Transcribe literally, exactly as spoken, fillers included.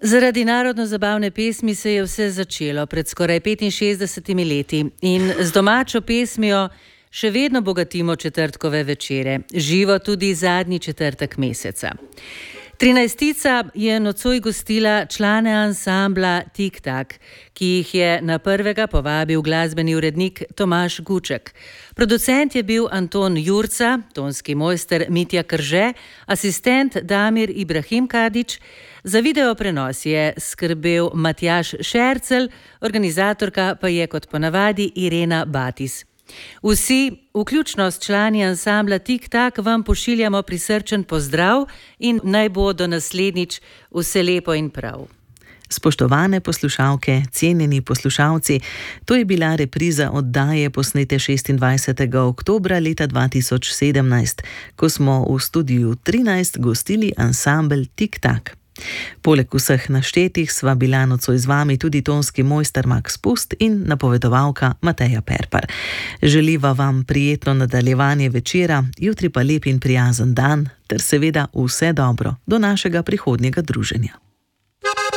Zaradi narodno-zabavne pesmi se je vse začelo pred skoraj petinšestdesetimi leti in z domačo pesmijo še vedno bogatimo četrtkove večere, živo tudi zadnji četrtek meseca. Trinajstica je nocoj gostila člane ansambla Tik Tak, ki jih je na prvega povabil glasbeni urednik Tomaž Guček. Producent je bil Anton Jurca, tonski mojster Mitja Krže, asistent Damir Ibrahim Kadić, za video prenos je skrbel Matjaž Šercelj, organizatorka pa je kot ponavadi Irena Batis. Vsi, vključno s člani ansambla Tik Tak, vam pošiljamo prisrčen pozdrav in naj bo do naslednjič vse lepo in prav. Spoštovane poslušalke, cenjeni poslušalci, to je bila repriza oddaje posnete šestindvajsetega oktobra leta dva tisoč sedemnajst, ko smo v studiu trinajst gostili ansambel Tik Tak. Poleg vseh naštetih sva bila nocoj z vami tudi tonski mojster Max Pust in napovedovalka Mateja Perpar. Želiva vam prijetno nadaljevanje večera, jutri pa lep in prijazen dan ter seveda vse dobro do našega prihodnjega druženja.